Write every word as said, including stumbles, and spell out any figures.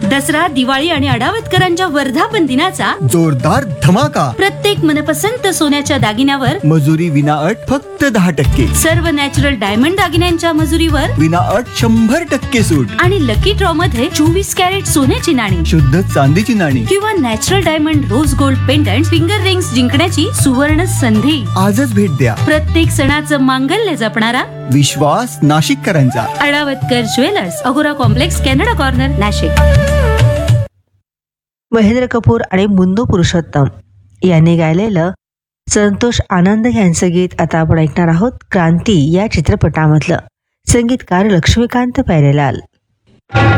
दसरा, दिवाळी आणि अडावतकरांच्या वर्धापन दिनाचा जोरदार धमाका. प्रत्येक मनपसंत सोन्याच्या दागिन्यावर मजुरी विना अट फक्त दहा टक्के. सर्व नॅचरल डायमंड दागिन्यांच्या मजुरीवर विना अट शंभर टक्के सूट. आणि लकी ड्रॉ मध्ये चोवीस कॅरेट सोन्याची नाणी शुद्ध चांदीची नाणी किंवा natural diamond rose gold pendant finger rings जिंकण्याची सुवर्ण संधी. आजच भेट द्या. प्रत्येक सणाचं मांगल्य जपणारा विश्वास नाशिककरांचा. अडावतकर ज्वेलर्स, अगोरा complex, Canada corner, Nashik. Mahendra Kapoor आणि मुन्नो पुरुषोत्तम यांनी गायलेलं संतोष आनंद यांचं गीत आता आपण ऐकणार आहोत. क्रांती या चित्रपटामधलं. संगीतकार लक्ष्मीकांत प्यारेलाल.